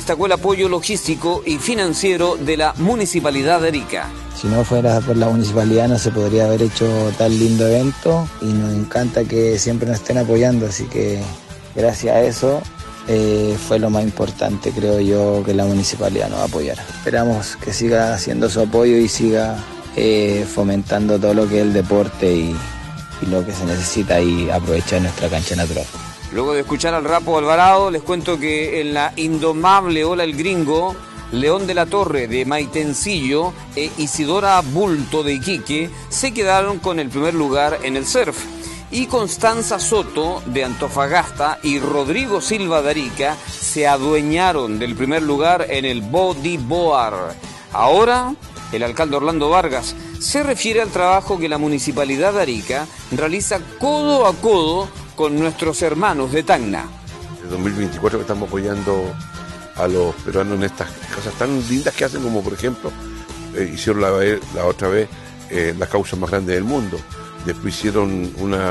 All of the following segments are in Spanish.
destacó el apoyo logístico y financiero de la Municipalidad de Arica. Si no fuera por la municipalidad no se podría haber hecho tan lindo evento y nos encanta que siempre nos estén apoyando, así que gracias a eso fue lo más importante, creo yo, que la municipalidad nos apoyara. Esperamos que siga haciendo su apoyo y siga fomentando todo lo que es el deporte y lo que se necesita y aprovechar nuestra cancha natural. Luego de escuchar al Rapo Alvarado, les cuento que en la indomable Ola el Gringo, León de la Torre de Maitencillo e Isidora Bulto de Iquique se quedaron con el primer lugar en el surf. Y Constanza Soto de Antofagasta y Rodrigo Silva de Arica se adueñaron del primer lugar en el bodyboard. Ahora, el alcalde Orlando Vargas se refiere al trabajo que la Municipalidad de Arica realiza codo a codo con nuestros hermanos de Tacna. En 2024 estamos apoyando a los peruanos en estas cosas tan lindas que hacen, como por ejemplo, hicieron la otra vez la causa más grande del mundo. Después hicieron una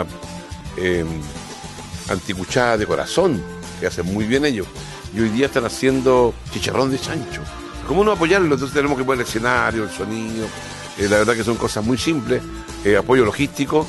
anticuchada de corazón, que hacen muy bien ellos. Y hoy día están haciendo chicharrón de chancho. ¿Cómo no apoyarlo? Entonces tenemos que poner el escenario, el sonido. La verdad que son cosas muy simples, apoyo logístico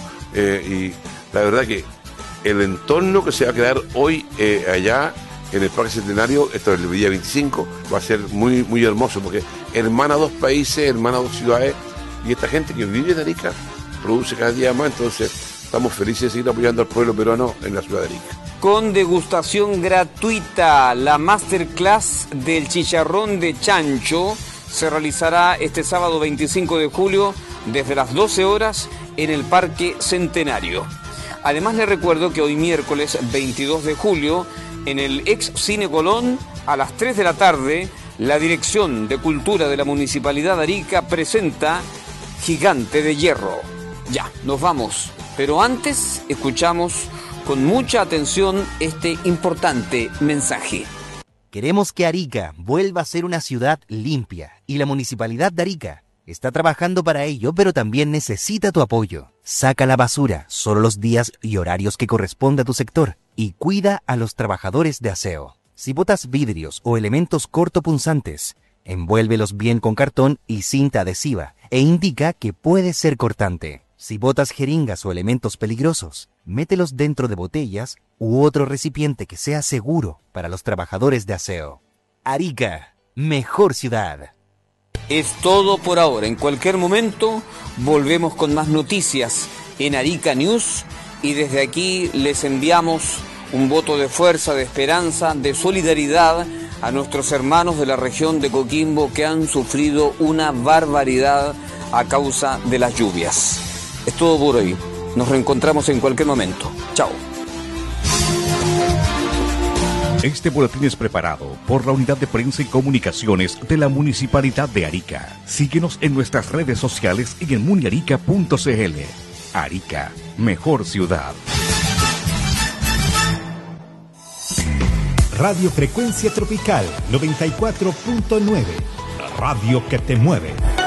y la verdad que el entorno que se va a quedar hoy allá en el Parque Centenario, esto es el día 25, va a ser muy, muy hermoso porque hermana dos países, hermana dos ciudades y esta gente que vive en Arica produce cada día más, entonces estamos felices de seguir apoyando al pueblo peruano en la ciudad de Arica. Con degustación gratuita, la masterclass del chicharrón de chancho se realizará este sábado 25 de julio desde las 12 horas en el Parque Centenario. Además les recuerdo que hoy miércoles 22 de julio en el ex Cine Colón a las 3 de la tarde la Dirección de Cultura de la Municipalidad de Arica presenta Gigante de Hierro. Ya, nos vamos, pero antes escuchamos con mucha atención este importante mensaje. Queremos que Arica vuelva a ser una ciudad limpia y la Municipalidad de Arica está trabajando para ello, pero también necesita tu apoyo. Saca la basura solo los días y horarios que corresponde a tu sector y cuida a los trabajadores de aseo. Si botas vidrios o elementos cortopunzantes, envuélvelos bien con cartón y cinta adhesiva e indica que puede ser cortante. Si botas jeringas o elementos peligrosos, mételos dentro de botellas u otro recipiente que sea seguro para los trabajadores de aseo. Arica, mejor ciudad. Es todo por ahora. En cualquier momento volvemos con más noticias en Arica News y desde aquí les enviamos un voto de fuerza, de esperanza, de solidaridad a nuestros hermanos de la región de Coquimbo que han sufrido una barbaridad a causa de las lluvias. Es todo por hoy. Nos reencontramos en cualquier momento. Chao. Este boletín es preparado por la Unidad de Prensa y Comunicaciones de la Municipalidad de Arica. Síguenos en nuestras redes sociales y en muniarica.cl. Arica, mejor ciudad. Radio Frecuencia Tropical 94.9. La radio que te mueve.